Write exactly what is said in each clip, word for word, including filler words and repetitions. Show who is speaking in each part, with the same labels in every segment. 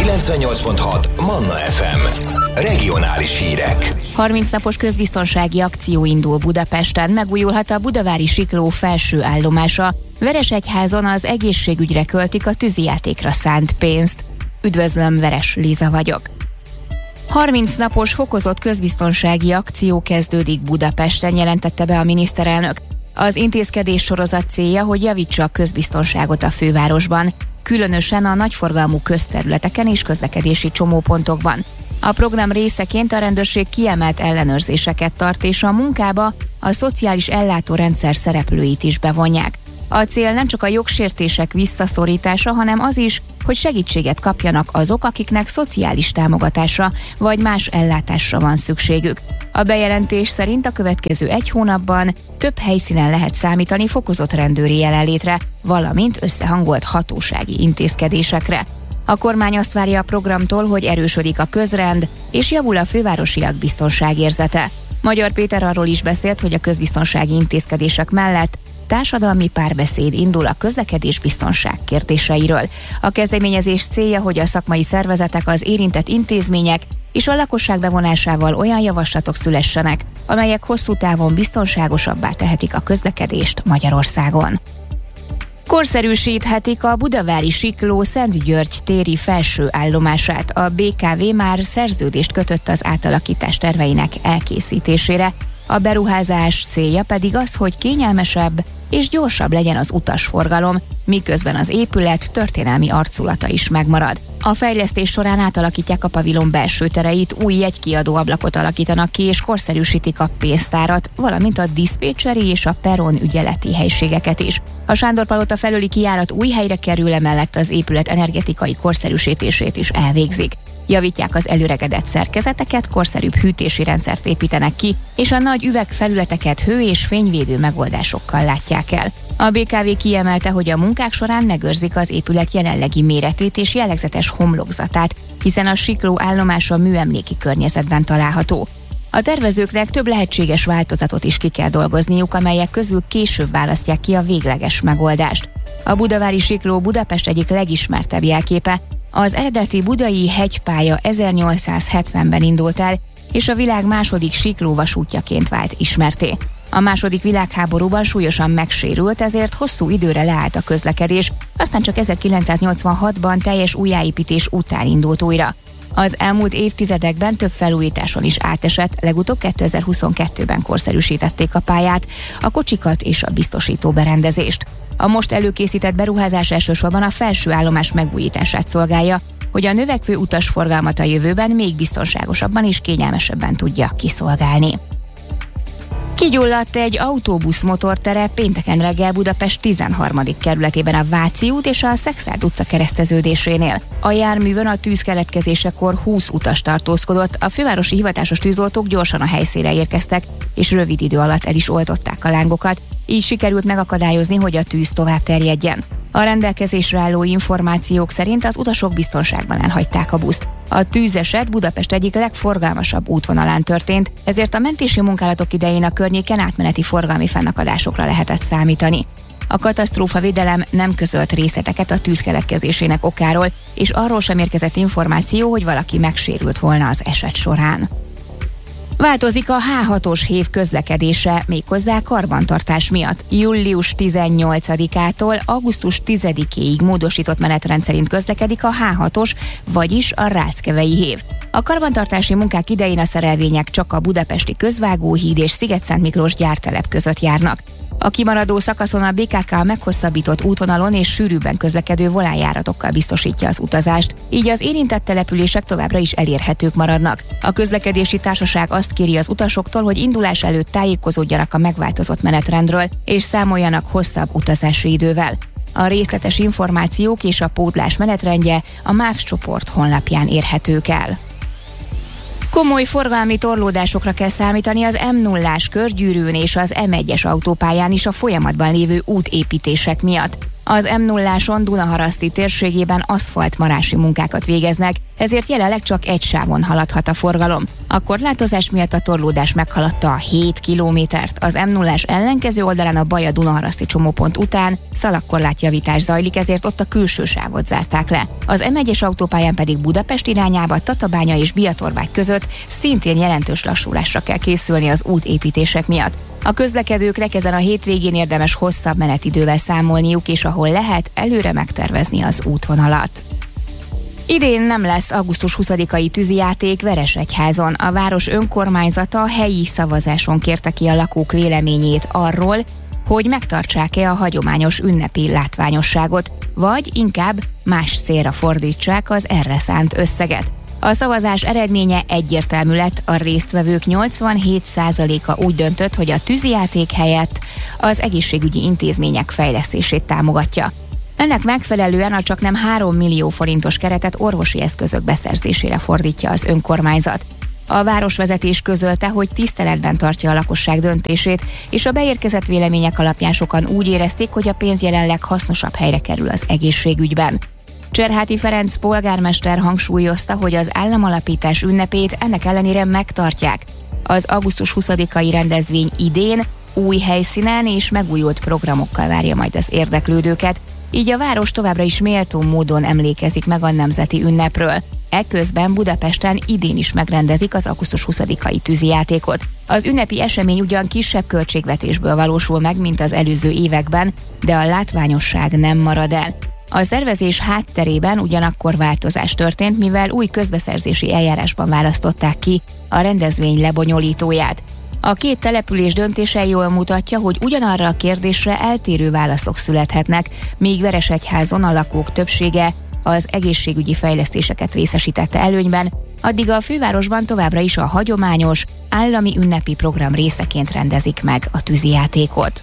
Speaker 1: kilencvennyolc pont hat Manna ef em. Regionális hírek.
Speaker 2: harminc napos közbiztonsági akció indul Budapesten, megújulhat a budavári Sikló felső állomása. Veresegyházon az egészségügyre költik a tűzijátékra szánt pénzt. Üdvözlöm, Veres Liza vagyok. harminc napos fokozott közbiztonsági akció kezdődik Budapesten, jelentette be a miniszterelnök. Az intézkedés sorozat célja, hogy javítsa a közbiztonságot a fővárosban, különösen a nagyforgalmú közterületeken és közlekedési csomópontokban. A program részeként a rendőrség kiemelt ellenőrzéseket tart, és a munkába a szociális ellátórendszer szereplőit is bevonják. A cél nem csak a jogsértések visszaszorítása, hanem az is, hogy segítséget kapjanak azok, akiknek szociális támogatásra vagy más ellátásra van szükségük. A bejelentés szerint a következő egy hónapban több helyszínen lehet számítani fokozott rendőri jelenlétre, valamint összehangolt hatósági intézkedésekre. A kormány azt várja a programtól, hogy erősödik a közrend, és javul a fővárosiak biztonságérzete. Magyar Péter arról is beszélt, hogy a közbiztonsági intézkedések mellett társadalmi párbeszéd indul a közlekedés biztonság kérdéseiről. A kezdeményezés célja, hogy a szakmai szervezetek, az érintett intézmények és a lakosság bevonásával olyan javaslatok szülessenek, amelyek hosszú távon biztonságosabbá tehetik a közlekedést Magyarországon. Korszerűsíthetik a budavári Sikló Szent-György téri felső állomását. A bé ká vé már szerződést kötött az átalakítás terveinek elkészítésére. A beruházás célja pedig az, hogy kényelmesebb és gyorsabb legyen az utasforgalom, miközben az épület történelmi arculata is megmarad. A fejlesztés során átalakítják a pavilon belső tereit, új jegykiadó ablakot alakítanak ki és korszerűsítik a pénztárat, valamint a diszpécseri és a peron ügyeleti helységeket is. A Sándor Palota felőli kijárat új helyre kerül, emellett az épület energetikai korszerűsítését is elvégzik. Javítják az előregedett szerkezeteket, korszerűbb hűtési rendszert építenek ki, és a nagy üvegfelületeket hő- és fényvédő megoldásokkal látják el. A bé ká vé kiemelte, hogy a munkák során megőrzik az épület jelenlegi méretét és jellegzetes homlokzatát, hiszen a Sikló állomása műemléki környezetben található. A tervezőknek több lehetséges változatot is ki kell dolgozniuk, amelyek közül később választják ki a végleges megoldást. A budavári Sikló Budapest egyik legismertebb jelképe. Az eredeti budai hegypálya ezernyolcszázhetvenben indult el, és a világ második siklóvasútjaként vált ismertté. A második világháborúban súlyosan megsérült, ezért hosszú időre leállt a közlekedés, aztán csak ezerkilencszáznyolcvanhatban teljes újjáépítés után indult újra. Az elmúlt évtizedekben több felújításon is átesett, legutóbb kétezer-huszonkettőben korszerűsítették a pályát, a kocsikat és a biztosító berendezést. A most előkészített beruházás elsősorban a felső állomás megújítását szolgálja, hogy a növekvő utasforgalmat a jövőben még biztonságosabban és kényelmesebben tudja kiszolgálni. Kigyulladt egy autóbusz motortere pénteken reggel Budapest tizenharmadik kerületében a Váci út és a Szekszárd utca kereszteződésénél. A járművön a tűz keletkezésekor húsz utas tartózkodott, a fővárosi hivatásos tűzoltók gyorsan a helyszínre érkeztek, és rövid idő alatt el is oltották a lángokat, így sikerült megakadályozni, hogy a tűz tovább terjedjen. A rendelkezésre álló információk szerint az utasok biztonságban elhagyták a buszt. A tűzeset Budapest egyik legforgalmasabb útvonalán történt, ezért a mentési munkálatok idején a környéken átmeneti forgalmi fennakadásokra lehetett számítani. A katasztrófavédelem nem közölt részleteket a tűz keletkezésének okáról, és arról sem érkezett információ, hogy valaki megsérült volna az eset során. Változik a há hatos hév közlekedése, méghozzá karbantartás miatt. július tizennyolcadikától augusztus tizedikéig módosított menetrend szerint közlekedik a há hatos, vagyis a Ráckevei hév. A karbantartási munkák idején a szerelvények csak a budapesti Közvágóhíd és Sziget-Szent Miklós gyártelep között járnak. A kimaradó szakaszon a bé ká ká meghosszabbított útvonalon és sűrűbben közlekedő volánjáratokkal biztosítja az utazást, így az érintett települések továbbra is elérhetők maradnak. A közlekedési társaság azt kéri az utasoktól, hogy indulás előtt tájékozódjanak a megváltozott menetrendről, és számoljanak hosszabb utazási idővel. A részletes információk és a pótlás menetrendje a MÁV csoport honlapján érhetők el. Komoly forgalmi torlódásokra kell számítani az em nullás körgyűrűn és az em egyes autópályán is a folyamatban lévő útépítések miatt. Az em nulláson Dunaharaszti térségében aszfaltmarási munkákat végeznek, ezért jelenleg csak egy sávon haladhat a forgalom. A korlátozás miatt a torlódás meghaladta a hét kilométert. Az em nullás ellenkező oldalán a Baja-Dunaharaszti csomópont után szalagkorlátjavítás zajlik, ezért ott a külső sávot zárták le. Az em egyes autópályán pedig Budapest irányába, Tatabánya és Biatorvágy között szintén jelentős lassulásra kell készülni az útépítések miatt. A közlekedőknek ezen a hétvégén érdemes hosszabb menetidővel számolniuk, és ahol lehet, előre megtervezni az útvonalat. Idén nem lesz augusztus huszadikai tűzijáték Veresegyházon. A város önkormányzata helyi szavazáson kérte ki a lakók véleményét arról, hogy megtartsák-e a hagyományos ünnepi látványosságot, vagy inkább más célra fordítsák az erre szánt összeget. A szavazás eredménye egyértelmű lett, a résztvevők nyolcvanhét százaléka úgy döntött, hogy a tűzijáték helyett az egészségügyi intézmények fejlesztését támogatja. Ennek megfelelően a csaknem három millió forintos keretet orvosi eszközök beszerzésére fordítja az önkormányzat. A városvezetés közölte, hogy tiszteletben tartja a lakosság döntését, és a beérkezett vélemények alapján sokan úgy érezték, hogy a pénz jelenleg hasznosabb helyre kerül az egészségügyben. Cserháti Ferenc polgármester hangsúlyozta, hogy az államalapítás ünnepét ennek ellenére megtartják. Az augusztus huszadikai rendezvény idén új helyszínen és megújult programokkal várja majd az érdeklődőket, így a város továbbra is méltó módon emlékezik meg a nemzeti ünnepről. Eközben Budapesten idén is megrendezik az augusztus huszadikai tűzijátékot. Az ünnepi esemény ugyan kisebb költségvetésből valósul meg, mint az előző években, de a látványosság nem marad el. A szervezés hátterében ugyanakkor változás történt, mivel új közbeszerzési eljárásban választották ki a rendezvény lebonyolítóját. A két település döntése jól mutatja, hogy ugyanarra a kérdésre eltérő válaszok születhetnek, míg Veresegyházon a lakók többsége az egészségügyi fejlesztéseket részesítette előnyben, addig a fővárosban továbbra is a hagyományos, állami ünnepi program részeként rendezik meg a tűzijátékot.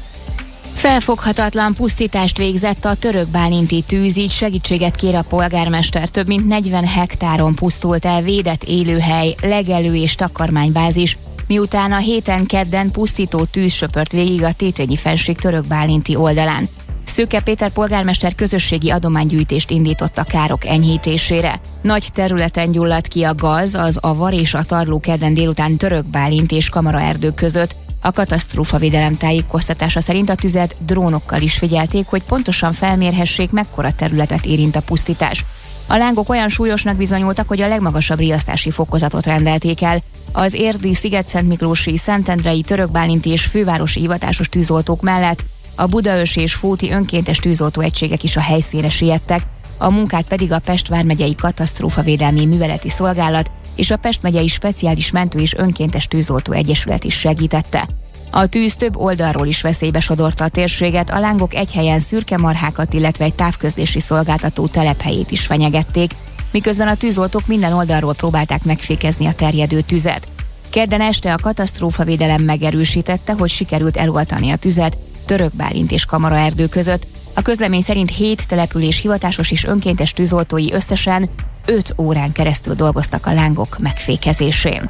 Speaker 2: Felfoghatatlan pusztítást végzett a törökbálinti tűz, így segítséget kér a polgármester. Több mint negyven hektáron pusztult el védett élőhely, legelő és takarmánybázis, miután a héten kedden pusztító tűz söpört végig a Tétényi-fennsík törökbálinti oldalán. Szőke Péter polgármester közösségi adománygyűjtést indított a károk enyhítésére. Nagy területen gyulladt ki a gaz, az avar és a tarló kedden délután Törökbálint és Kamaraerdők között. A katasztrófavédelem tájékoztatása szerint a tüzet drónokkal is figyelték, hogy pontosan felmérhessék, mekkora területet érint a pusztítás. A lángok olyan súlyosnak bizonyultak, hogy a legmagasabb riasztási fokozatot rendelték el. Az érdi, Szigetszentmiklósi, Szentendrei, Törökbálinti és fővárosi hivatásos tűzoltók mellett a budaörsi és fóti önkéntes tűzoltó egységek is a helyszínre siettek, a munkát pedig a Pest vármegyei katasztrófavédelmi műveleti szolgálat és a Pest megyei speciális mentő és önkéntes tűzoltó egyesület is segítette. A tűz több oldalról is veszélybe sodorta a térséget, a lángok egy helyen szürkemarhákat, illetve egy távközlési szolgáltató telephelyét is fenyegették, miközben a tűzoltók minden oldalról próbálták megfékezni a terjedő tüzet. Kedden este a katasztrófavédelem megerősítette, hogy sikerült eloltani a tüzet Törökbálint és Kamaraerdő között. A közlemény szerint hét település hivatásos és önkéntes tűzoltói összesen öt órán keresztül dolgoztak a lángok megfékezésén.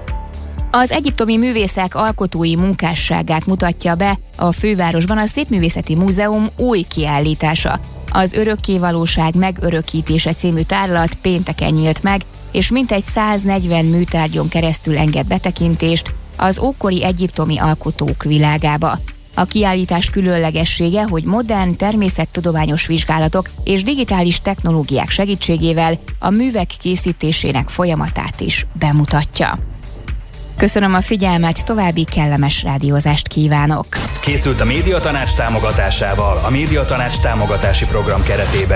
Speaker 2: Az egyiptomi művészek alkotói munkásságát mutatja be a fővárosban a Szépművészeti Múzeum új kiállítása. Az Örökkévalóság megörökítése című tárlat pénteken nyílt meg, és mintegy száznegyven műtárgyon keresztül enged betekintést az ókori egyiptomi alkotók világába. A kiállítás különlegessége, hogy modern természettudományos vizsgálatok és digitális technológiák segítségével a művek készítésének folyamatát is bemutatja. Köszönöm a figyelmet, további kellemes rádiózást kívánok!
Speaker 3: Készült a Médiatanács támogatásával a Médiatanács támogatási program keretében.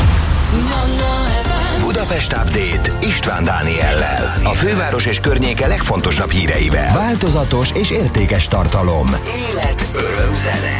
Speaker 1: Budapest Update István Dániellel. A főváros és környéke legfontosabb híreivel. Változatos és értékes tartalom. Élet, öröm, zene.